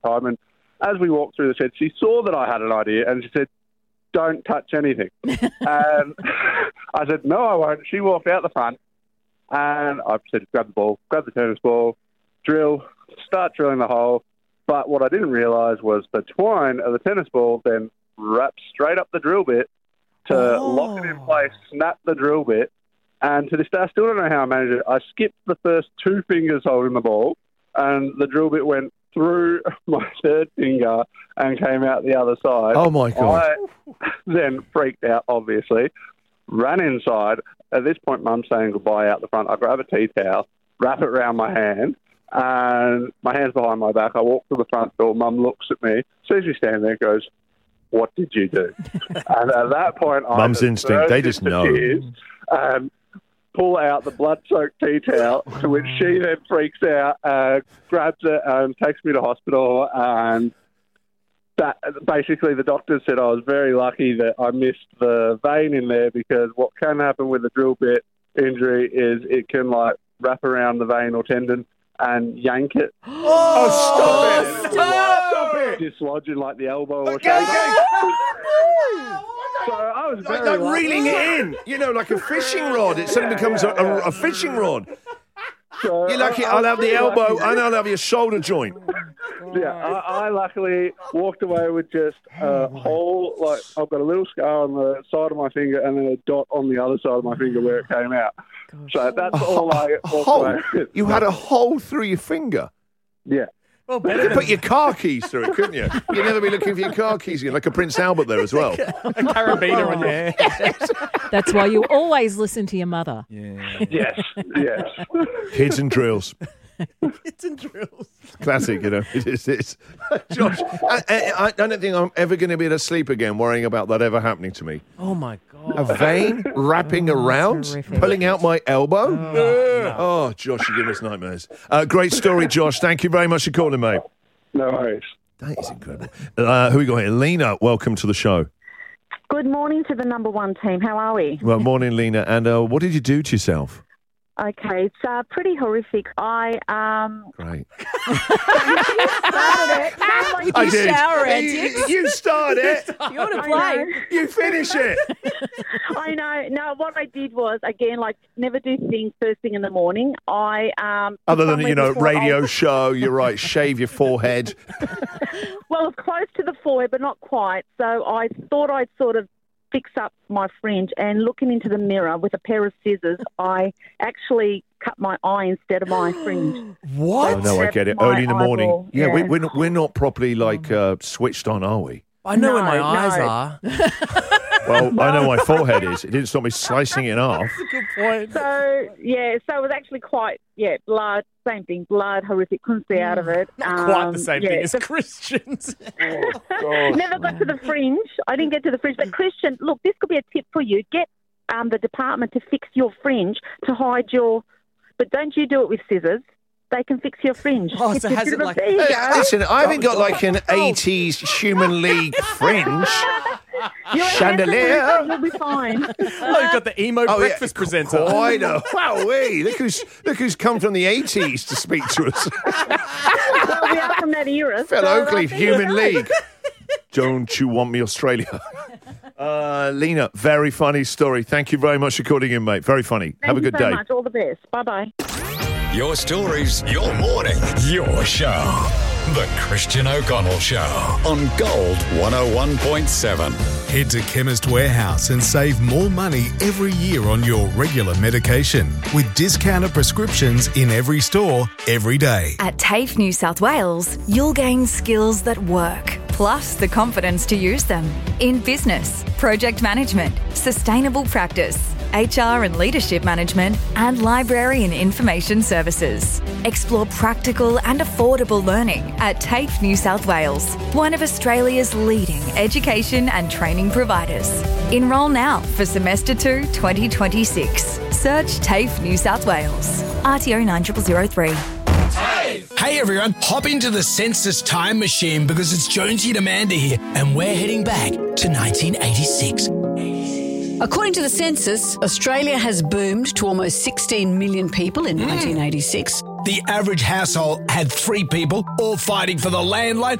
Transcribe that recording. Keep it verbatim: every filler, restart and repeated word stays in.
the time. And as we walked through the shed, she saw that I had an idea and she said, don't touch anything. And I said, no, I won't. She walked out the front and I said, grab the ball, grab the tennis ball, drill, start drilling the hole. But what I didn't realise was the twine of the tennis ball then wrapped straight up the drill bit to oh. lock it in place, snap the drill bit. And to this day, I still don't know how I managed it. I skipped the first two fingers holding the ball, and the drill bit went through my third finger and came out the other side. Oh, my God. I then freaked out, obviously, ran inside. At this point, Mum's saying goodbye out the front. I grab a tea towel, wrap it around my hand, and my hand's behind my back. I walk to the front door. Mum looks at me, sees me standing there, goes, what did you do? And at that point, I Mum's instinct, they just know. Tears, and pull out the blood-soaked tea towel, to which she then freaks out, uh, grabs it and takes me to hospital. And that basically the doctor said I was very lucky that I missed the vein in there, because what can happen with a drill bit injury is it can like wrap around the vein or tendon and yank it. Oh, stop it! Stop it! Dislodging like the elbow or Okay, something. okay. So I was Like, very like lucky. reeling it in, you know, like a fishing rod. It suddenly becomes a, a, a fishing rod. So You're lucky. I- I I'll was have the very elbow lucky. and I'll have your shoulder joint. Yeah, I, I luckily walked away with just a whole, like, I've got a little scar on the side of my finger and then a dot on the other side of my finger where it came out. So that's all I A walked hole. away with. You had a hole through your finger. Yeah. Well, You better could than put your car keys through it, couldn't you? You'd never be looking for your car keys again, like a Prince Albert there as well. a carabiner on your hand. That's why you always listen to your mother. Yeah. Yes, yes. Kids and drills. It's in drills. Classic, you know. It is. It's. Josh, I, I, I don't think I'm ever going to be able to sleep again worrying about that ever happening to me. Oh, my God. A vein wrapping around, horrific. pulling out my elbow. Oh, oh Josh, you're giving us nightmares. Uh, great story, Josh. Thank you very much for calling, mate. No worries. That is incredible. Uh, who we got here? Lena, welcome to the show. Good morning to the number one team. How are we? Well, morning, Lena. And uh, what did you do to yourself? Okay, it's uh, pretty horrific. I um. Great. started it. Sounds like I you did. shower You, antics. you start it. You ought to I play. know. You finish it. I know. No, what I did was, again, like, never do things first thing in the morning. I um. Other than, somewhere you know, before radio I- show, you're right, shave your forehead. Well, close to the forehead, but not quite. So I thought I'd sort of fix up my fringe, and looking into the mirror with a pair of scissors, I actually cut my eye instead of my fringe. What? Oh, no, I That's get it. my Early in the morning. eyeball, Yeah, yeah. we, we're, not, we're not properly, like, uh, switched on, are we? I know where my No, eyes no. are. Well, I know my forehead is. It didn't stop me slicing it off. Good point. So, yeah, so it was actually quite, yeah, blood, same thing, blood, horrific, couldn't see out of it. Not quite Um, the same yeah, thing as the- Christians. Never got to the fringe. I didn't get to the fringe. But, Christian, look, this could be a tip for you. Get um, the department to fix your fringe to hide your... But don't you do it with scissors. They can fix your fringe. Oh, It's so a has bit it of a- like- There you Hey, go. listen, I haven't got like an eighties Human League fringe. You're a Chandelier. handsome man, You'll be fine. Oh, you've got the emo Oh, yeah. breakfast presenter. Quite a wowee. Look who's look who's come from the eighties to speak to us. Well, we are from that era. Phil so I Oakley, think you're Human right. League. Don't you want me, Australia? Uh, Lena, very funny story. Thank you very much for calling in, mate. Very funny. Thank Have a you good so day. much. All the best. Bye-bye. Your stories, your morning, your show. The Christian O'Connell Show on Gold one oh one point seven. Head to Chemist Warehouse and save more money every year on your regular medication with discounted prescriptions in every store, every day. At TAFE New South Wales, you'll gain skills that work, plus the confidence to use them in business, project management, sustainable practice, H R and leadership management, and library and information services. Explore practical and affordable learning at TAFE New South Wales, one of Australia's leading education and training providers. Enrol now for semester two twenty twenty-six. Search TAFE New South Wales. R T O nine zero zero zero three. Hey everyone, hop into the Census Time Machine because it's Jonesy and Amanda here, and we're heading back to nineteen eighty-six. According to the census, Australia has boomed to almost sixteen million people in nineteen eighty-six. the average household had three people all fighting for the landline